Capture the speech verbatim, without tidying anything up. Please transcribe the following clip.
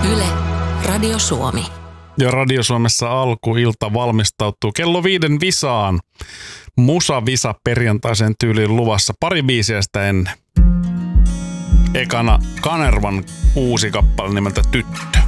Yle, Radio Suomi. Ja Radio Suomessa alkuilta valmistautuu kello viiden visaan. Musa-visa perjantaisen tyyliin luvassa pari biisiä sitä ennen. Ekana Kanervan uusi kappale nimeltä Tyttö.